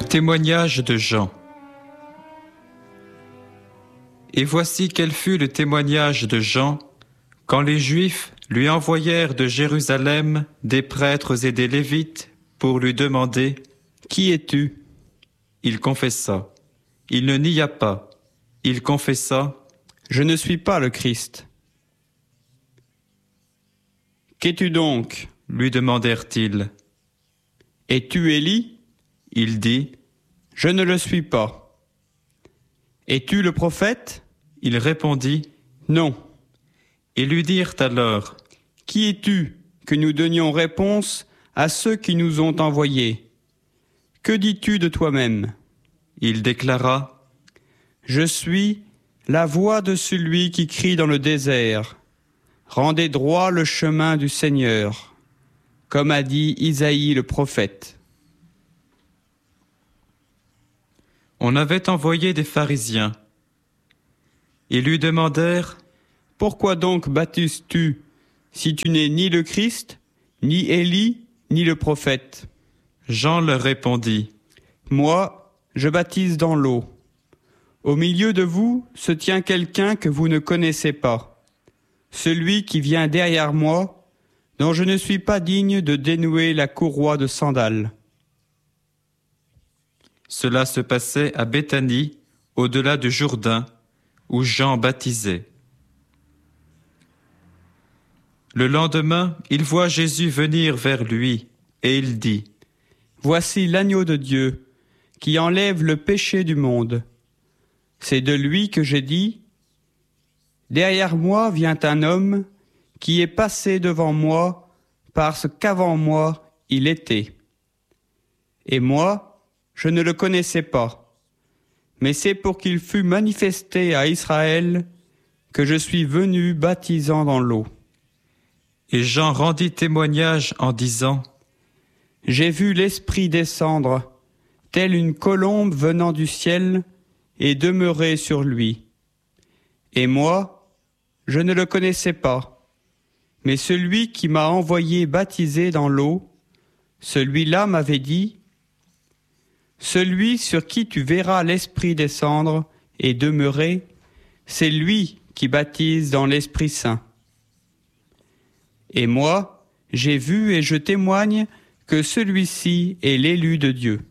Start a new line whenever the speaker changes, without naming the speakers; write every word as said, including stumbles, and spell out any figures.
Témoignage de Jean. Et voici quel fut le témoignage de Jean quand les Juifs lui envoyèrent de Jérusalem des prêtres et des Lévites pour lui demander « Qui es-tu » Il confessa. Il ne nia pas. Il confessa «
Je ne suis pas le Christ. » « Qu'es-tu donc »
lui demandèrent-ils.
« Es-tu Élie »
Il dit
« Je ne le suis pas. » « Es-tu le prophète »
Il répondit
« Non. »
Ils lui dirent alors
« Qui es-tu que nous donnions réponse à ceux qui nous ont envoyés ? Que dis-tu de toi-même »
Il déclara
« Je suis la voix de celui qui crie dans le désert. Rendez droit le chemin du Seigneur, comme a dit Isaïe le prophète. »
On avait envoyé des pharisiens. Ils lui demandèrent
« Pourquoi donc baptises-tu, si tu n'es ni le Christ, ni Élie, ni le prophète ?»
Jean leur répondit
« Moi, je baptise dans l'eau. Au milieu de vous se tient quelqu'un que vous ne connaissez pas, celui qui vient derrière moi, dont je ne suis pas digne de dénouer la courroie de sandales. »
Cela se passait à Béthanie, au-delà du Jourdain, où Jean baptisait. Le lendemain, il voit Jésus venir vers lui, et il dit
« Voici l'agneau de Dieu, qui enlève le péché du monde. C'est de lui que j'ai dit, « Derrière moi vient un homme qui est passé devant moi parce qu'avant moi il était. Et moi, je ne le connaissais pas, mais c'est pour qu'il fût manifesté à Israël que je suis venu baptisant dans l'eau. »
Et Jean rendit témoignage en disant
« J'ai vu l'Esprit descendre, telle une colombe venant du ciel, et demeurer sur lui. Et moi, je ne le connaissais pas, mais celui qui m'a envoyé baptiser dans l'eau, celui-là m'avait dit, « Celui sur qui tu verras l'Esprit descendre et demeurer, c'est lui qui baptise dans l'Esprit Saint. » Et moi, j'ai vu et je témoigne que celui-ci est l'élu de Dieu.